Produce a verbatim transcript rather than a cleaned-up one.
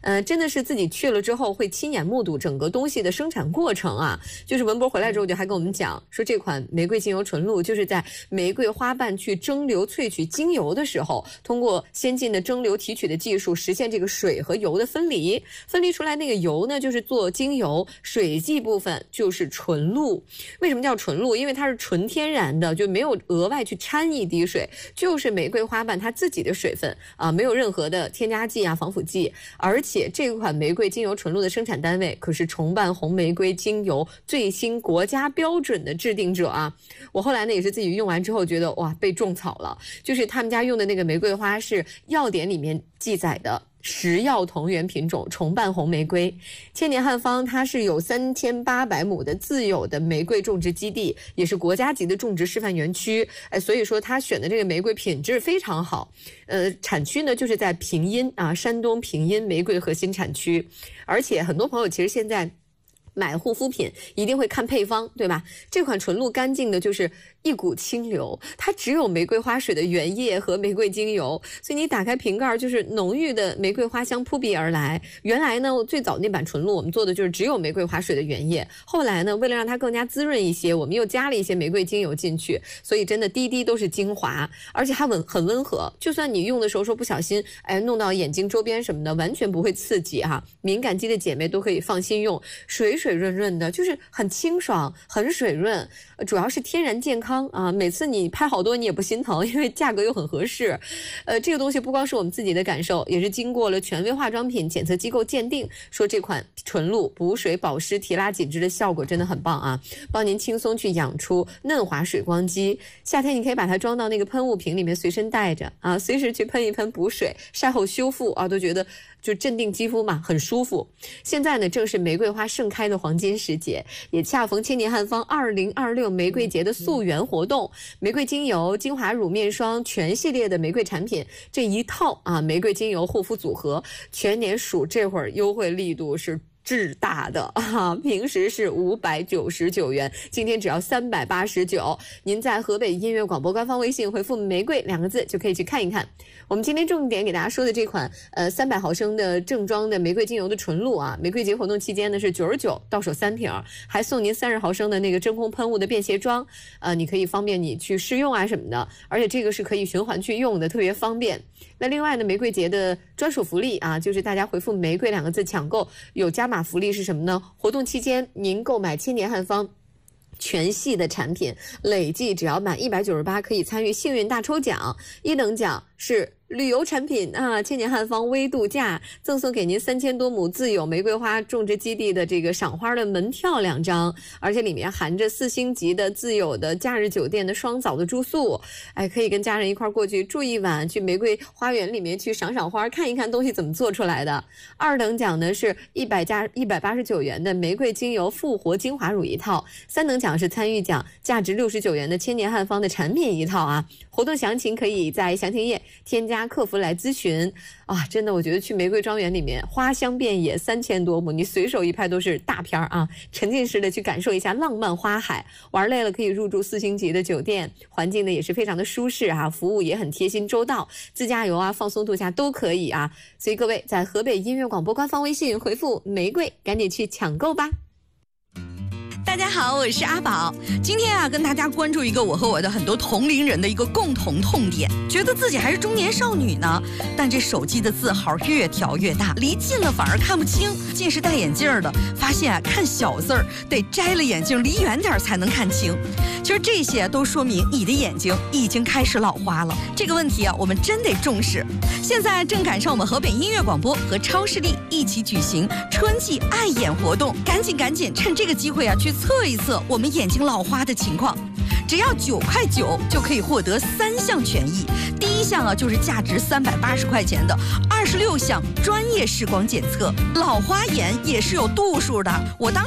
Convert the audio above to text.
呃，真的是自己去了之后会亲眼目睹整个东西的生产过程啊。就是文博回来之后就还跟我们讲说，这款玫瑰精油纯露就是在玫瑰花瓣去蒸馏萃取精油的时候，通过先进的蒸馏提取的技术实现这个水和油的分离，分离出来那个油呢就是做精油，水剂部分就是纯露。为什么叫纯露？因为它是纯天然的，就没有额外去掺一滴水，就是玫瑰花瓣它自己的水分啊，没有任何的添加剂啊、防腐剂。而且这款玫瑰精油纯露的生产单位可是重瓣红玫瑰精油最新国家标准的制定者啊。我后来呢也是自己用完之后觉得哇，被种草了。就是他们家用的那个玫瑰花是药典里面记载的食药同源品种重瓣红玫瑰。千年汉方它是有三千八百亩的自有的玫瑰种植基地，也是国家级的种植示范园区。哎，所以说它选的这个玫瑰品质非常好。呃，产区呢就是在平阴啊，山东平阴玫瑰核心产区。而且很多朋友其实现在买护肤品一定会看配方，对吧？这款纯露干净的就是一股清流，它只有玫瑰花水的原液和玫瑰精油，所以你打开瓶盖就是浓郁的玫瑰花香扑鼻而来。原来呢，最早那版纯露我们做的就是只有玫瑰花水的原液，后来呢，为了让它更加滋润一些，我们又加了一些玫瑰精油进去，所以真的滴滴都是精华，而且它温很温和，就算你用的时候说不小心，哎，弄到眼睛周边什么的，完全不会刺激哈、啊。敏感肌的姐妹都可以放心用，水水润润的，就是很清爽，很水润，主要是天然健康啊。每次你拍好多你也不心疼，因为价格又很合适。呃，这个东西不光是我们自己的感受，也是经过了权威化妆品检测机构鉴定，说这款纯露补水保湿提拉紧致的效果真的很棒啊，帮您轻松去养出嫩滑水光肌。夏天你可以把它装到那个喷雾瓶里面随身带着啊，随时去喷一喷补水，晒后修复啊，都觉得就镇定肌肤嘛，很舒服。现在呢正是玫瑰花盛开的黄金时节，也恰逢千年汉方二零二六玫瑰节的溯源活动，玫瑰精油、精华乳面霜全系列的玫瑰产品这一套啊，玫瑰精油护肤组合，全年数这会儿优惠力度是巨大的啊！平时是五百九十九元，今天只要三百八十九。您在河北音乐广播官方微信回复玫瑰两个字就可以去看一看。我们今天重点给大家说的这款呃三百毫升的正装的玫瑰精油的纯露啊，玫瑰节活动期间呢是九十九到手三瓶，还送您三十毫升的那个真空喷雾的便携装，呃，你可以方便你去试用啊什么的，而且这个是可以循环去用的，特别方便。那另外呢，玫瑰节的专属福利啊，就是大家回复玫瑰两个字抢购有加码福利是什么呢？活动期间您购买千年汉方全系的产品，累计只要满一百九十八可以参与幸运大抽奖，一等奖是旅游产品啊，千年汉方微度假赠送给您三千多亩自有玫瑰花种植基地的这个赏花的门票两张，而且里面含着四星级的自有的假日酒店的双早的住宿，哎，可以跟家人一块过去住一晚，去玫瑰花园里面去赏赏花，看一看东西怎么做出来的。二等奖呢是一百加一百八十九元的玫瑰精油复活精华乳一套，三等奖是参与奖价值六十九元的千年汉方的产品一套啊。活动详情可以在详情页添加客服来咨询啊！真的，我觉得去玫瑰庄园里面花香遍野三千多亩，你随手一拍都是大片啊！沉浸式的去感受一下浪漫花海，玩累了可以入住四星级的酒店，环境呢也是非常的舒适啊，服务也很贴心周到，自驾游啊、放松度假都可以啊！所以各位在河北音乐广播官方微信回复玫瑰，赶紧去抢购吧！ 大家好，我是阿宝。今天啊，跟大家关注一个我和我的很多同龄人的一个共同痛点，觉得自己还是中年少女呢，但这手机的字号越调越大，离近了反而看不清。近视戴眼镜的发现啊，看小字儿得摘了眼镜离远点才能看清。其实这些都说明你的眼睛已经开始老花了。这个问题啊，我们真得重视。现在正赶上我们河北音乐广播和超视力一起举行春季爱眼活动，赶紧赶紧趁这个机会啊，去测一测我们眼睛老花的情况。只要九块九就可以获得三项权益。第一项啊，就是价值三百八十块钱的二十六项专业视光检测。老花眼也是有度数的，我当